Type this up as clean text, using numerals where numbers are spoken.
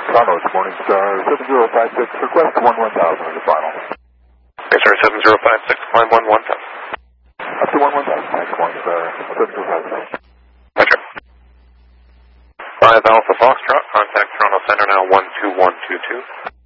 Toronto, it's Morningstar 7056, request 11000 as the final. Yes, sir, 7056, climb 11000. Up to 11000, thanks, Morningstar 7056. Roger. 5 Alpha Foxtrot, contact Toronto Center now 12122.